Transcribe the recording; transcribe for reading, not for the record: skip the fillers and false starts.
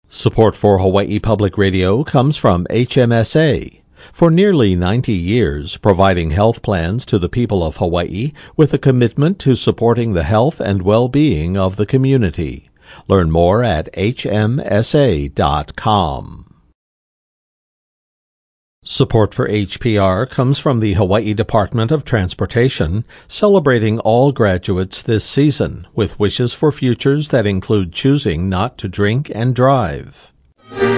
Support for Hawaii Public Radio comes from HMSA. For nearly 90 years, providing health plans to the people of Hawaii with a commitment to supporting the health and well-being of the community. Learn more at hmsa.com. Support for HPR comes from the Hawaii Department of Transportation, celebrating all graduates this season with wishes for futures that include choosing not to drink and drive.